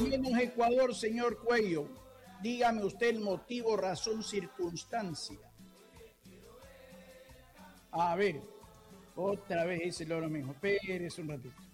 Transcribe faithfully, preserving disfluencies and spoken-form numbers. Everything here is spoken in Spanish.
menos Ecuador, señor Cuello. Dígame usted el motivo, razón, circunstancia. A ver, otra vez dice lo mismo. Espérese un ratito.